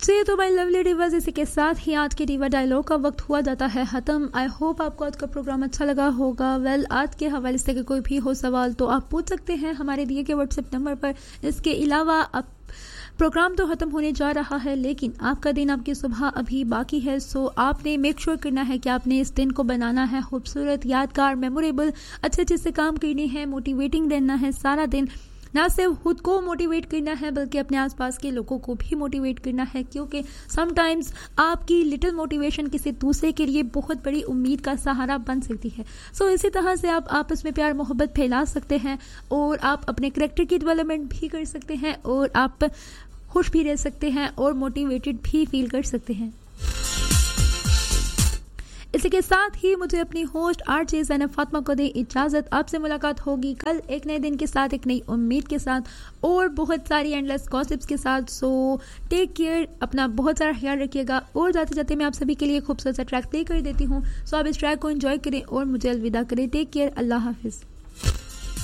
जी तो my lovely Divas, इसी के साथ ही आज के डिवा डायलॉग का वक्त हुआ जाता है खत्म। आई होप आपको आज का प्रोग्राम अच्छा लगा होगा। आज के हवाले से कोई भी हो सवाल तो आप पूछ सकते हैं हमारे दिए के व्हाट्सएप नंबर पर। इसके अलावा अब प्रोग्राम तो खत्म होने जा रहा है, लेकिन आपका दिन, आपकी सुबह अभी बाकी है। सो आपने मेक श्योर करना है कि आपने इस दिन को बनाना है खूबसूरत, यादगार, मेमोरेबल, अच्छे से काम करने हैं, मोटिवेटिंग रहना है सारा दिन। ना सिर्फ खुद को मोटिवेट करना है बल्कि अपने आसपास के लोगों को भी मोटिवेट करना है, क्योंकि समटाइम्स आपकी लिटिल मोटिवेशन किसी दूसरे के लिए बहुत बड़ी उम्मीद का सहारा बन सकती है। सो इसी तरह से आप आपस में प्यार मोहब्बत फैला सकते हैं और आप अपने करैक्टर की डेवलपमेंट भी कर सकते हैं और आप खुश भी रह सकते हैं और मोटिवेटेड भी फील कर सकते हैं। इसी के साथ ही मुझे अपनी होस्ट आरजे ज़ैनब फातिमा को दे इजाजत। आपसे मुलाकात होगी कल एक नए दिन के साथ, एक नई उम्मीद के साथ और बहुत सारी एंडलेस गॉसिप्स के साथ। सो टेक केयर, अपना बहुत सारा ख्याल रखिएगा। और जाते जाते मैं आप सभी के लिए खूबसूरत सा ट्रैक प्ले कर देती हूँ। सो आप इस ट्रैक को एंजॉय करें और मुझे अलविदा करें। टेक केयर, अल्लाह हाफिज़।